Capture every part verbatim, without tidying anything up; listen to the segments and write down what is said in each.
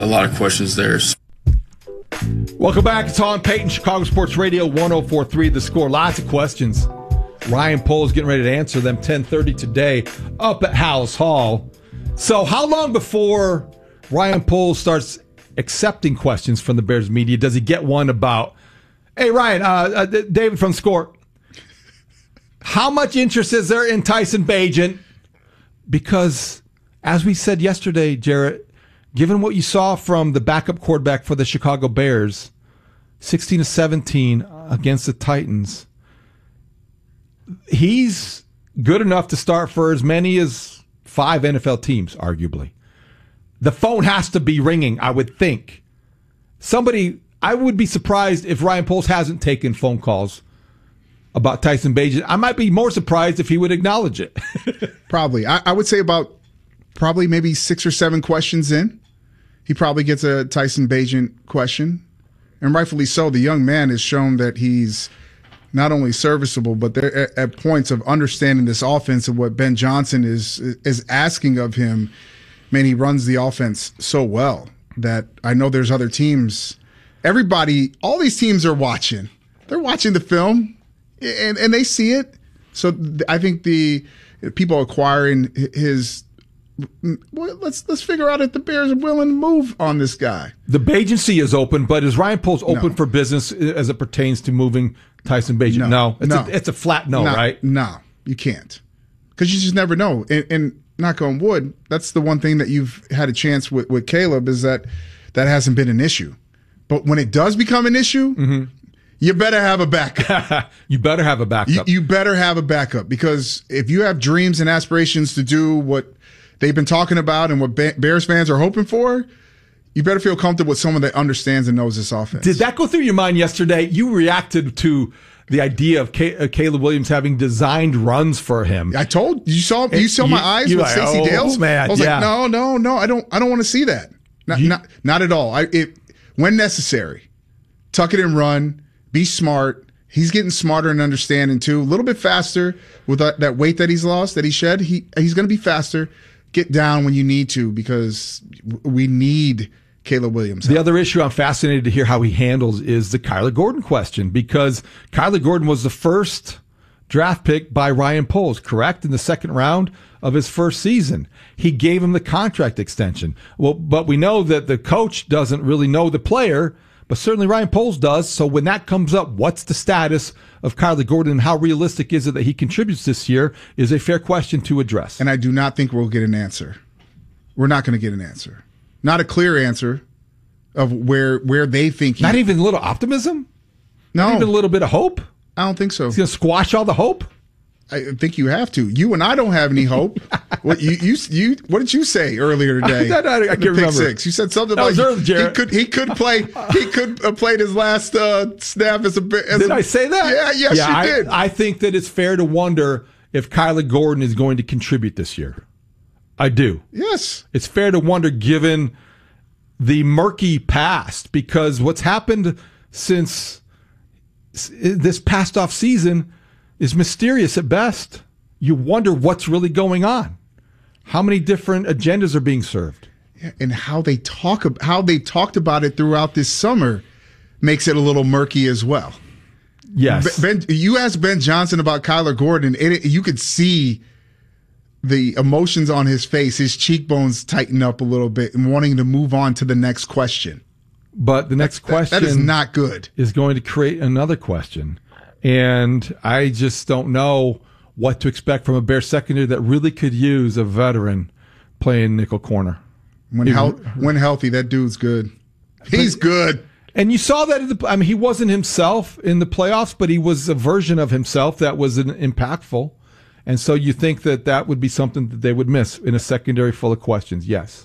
a lot of questions there. Welcome back. It's on Peyton, Chicago Sports Radio, one oh four point three The Score. Lots of questions. Ryan Poles getting ready to answer them ten thirty today up at Halas Hall. So how long before Ryan Poles starts accepting questions from the Bears media does he get one about, hey, Ryan, uh, uh, David from Score, how much interest is there in Tyson Bagent? Because, as we said yesterday, Jarrett, given what you saw from the backup quarterback for the Chicago Bears, sixteen to seventeen against the Titans, he's good enough to start for as many as five N F L teams, arguably. The phone has to be ringing, I would think. Somebody, I would be surprised if Ryan Poles hasn't taken phone calls about Tyson Bagent. I might be more surprised if he would acknowledge it. Probably. I, I would say about probably maybe six or seven questions in, he probably gets a Tyson Bagent question. And rightfully so. The young man has shown that he's not only serviceable, but they're at, at points of understanding this offense and what Ben Johnson is is asking of him. Man, he runs the offense so well that I know there's other teams. Everybody, all these teams are watching. They're watching the film, and, and they see it. So I think the people acquiring his well, let's let's figure out if the Bears are willing to move on this guy. The Bagency is open, but is Ryan Poles open No. for business as it pertains to moving Tyson Bagent? No, no. It's, no. A, it's a flat no, no right? No, you can't. Because you just never know. And, and knock on wood, that's the one thing that you've had a chance with, with Caleb is that that hasn't been an issue. But when it does become an issue, mm-hmm. you better have a backup. You better have a backup. You, you better have a backup, because if you have dreams and aspirations to do what they've been talking about and what ba- Bears fans are hoping for, you better feel comfortable with someone that understands and knows this offense. Did that go through your mind yesterday? You reacted to the idea of K- uh, Caleb Williams having designed runs for him. I told you saw you saw my you, eyes you with like, Stacey oh, Dales. Man, I was yeah. like, no, no, no, I don't, I don't want to see that. Not, You- not, not at all. I, it, when necessary, tuck it and run. Be smart. He's getting smarter and understanding too. A little bit faster with that, that weight that he's lost, that he shed. He he's going to be faster. Get down when you need to, because we need Caleb Williams. The other issue I'm fascinated to hear how he handles is the Kyler Gordon question, because Kyler Gordon was the first draft pick by Ryan Poles, correct? In the second round of his first season. He gave him the contract extension. Well, but we know that the coach doesn't really know the player, but certainly Ryan Poles does. So when that comes up, what's the status of Kyler Gordon and how realistic is it that he contributes this year is a fair question to address. And I do not think we'll get an answer. We're not going to get an answer. Not a clear answer of where where they think he, Not even a little optimism? no, Not even a little bit of hope? I don't think so. He's going to squash all the hope? I think you have to. You and I don't have any hope. What you you you? What did you say earlier today? I, I, I in can't the pick remember. Six. You said something That about was early, he Jarrett. could he could play he could have played his last uh, snap as a. As Did a, I say that? Yeah, yes, yeah, you I, did. I think that it's fair to wonder if Kyler Gordon is going to contribute this year. I do. yes. It's fair to wonder given the murky past, because what's happened since this past off season is mysterious at best. You wonder what's really going on. How many different agendas are being served? And how they talk ab- how they talked about it throughout this summer makes it a little murky as well. Yes. Ben, you asked Ben Johnson about Kyler Gordon, and it, you could see the emotions on his face, his cheekbones tighten up a little bit, and wanting to move on to the next question. But the next That- question that is not good. is going to create another question. And I just don't know what to expect from a Bears secondary that really could use a veteran playing nickel corner. When hel- when healthy, that dude's good. He's good. And you saw that in the, I mean, he wasn't himself in the playoffs, but he was a version of himself that was an, impactful. And so you think that that would be something that they would miss in a secondary full of questions. Yes.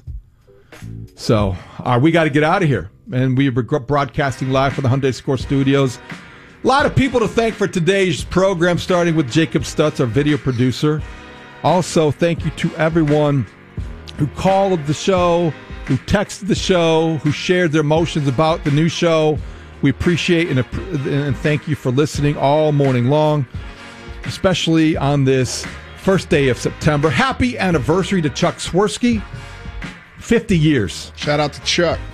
So uh, we got to get out of here. And we are broadcasting live from the Hyundai Score Studios. A lot of people to thank for today's program, starting with Jacob Stutz, our video producer. Also, thank you to everyone who called the show, who texted the show, who shared their emotions about the new show. We appreciate and, and thank you for listening all morning long, especially on this first day of September. Happy anniversary to Chuck Swirsky. fifty years. Shout out to Chuck.